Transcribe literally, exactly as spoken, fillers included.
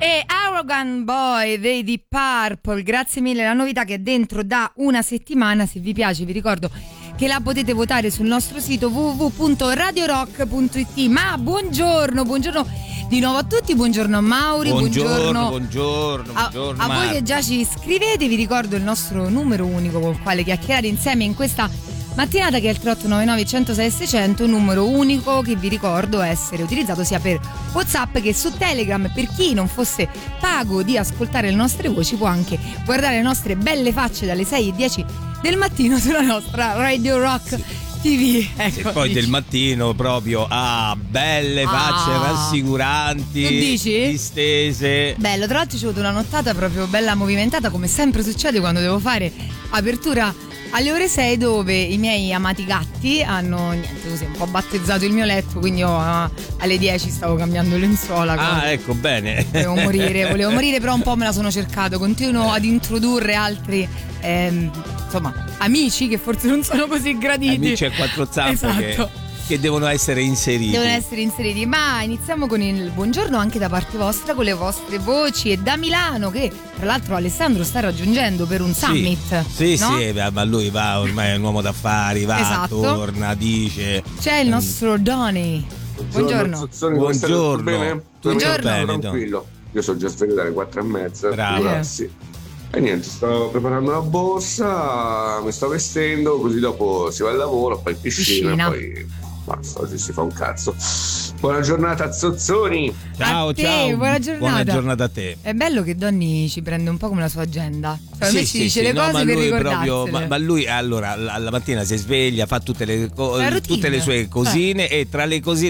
E Arrogant Boy dei Deep Purple, grazie mille, la novità che è dentro da una settimana. Se vi piace vi ricordo che la potete votare sul nostro sito w w w punto radio rock punto i t. Ma buongiorno, buongiorno di nuovo a tutti, buongiorno a Mauri, buongiorno, buongiorno, a, buongiorno a voi che già ci iscrivete. Vi ricordo il nostro numero unico con il quale chiacchierare insieme in questa mattinata, che è il tre otto nove nove uno zero sei sei zero zero, numero unico che vi ricordo essere utilizzato sia per WhatsApp che su Telegram. Per chi non fosse pago di ascoltare le nostre voci, può anche guardare le nostre belle facce dalle sei e dieci del mattino sulla nostra Radio Rock T V. Ecco, e poi dici. Del mattino proprio ah, belle facce Ah. rassicuranti, Tu dici? distese. Bello, tra l'altro ci ho avuto una nottata proprio bella movimentata, come sempre succede quando devo fare apertura alle ore sei, dove i miei amati gatti hanno niente così un po' battezzato il mio letto, quindi io uh, alle dieci stavo cambiando lenzuola. Ah, cosa. ecco, bene. Volevo morire, volevo morire, però un po' me la sono cercato. Continuo ad introdurre altri ehm, insomma, amici che forse non sono così graditi. Amici a quattro zampe. Esatto. che, che devono essere inseriti. Devono essere inseriti. Ma iniziamo con il buongiorno anche da parte vostra, con le vostre voci. E da Milano, che tra l'altro Alessandro sta raggiungendo per un summit. Sì, no? sì, ma lui va, ormai è un uomo d'affari, va, Esatto. torna, dice. C'è il nostro Donny. Buongiorno. Buongiorno. Buongiorno. Bene? Buongiorno. Bene, Tranquillo. Io sono già sveglio dalle quattro e mezza. Bravo. Grazie. E niente, sto preparando la borsa, mi sto vestendo, così dopo si va al lavoro, poi piscina, Piscina. poi basta, oggi si fa un cazzo. Buona giornata, zozzoni. Ciao, A te, ciao. buona giornata. Buona giornata a te. È bello che Donny ci prende un po' come la sua agenda. Cioè, a me Sì, ci sì, dice sì, le no, cose ma per lui ricordarsele. proprio, ma, ma lui allora alla mattina si sveglia, fa tutte le, co- La routine, tutte le sue cosine e tra le cosine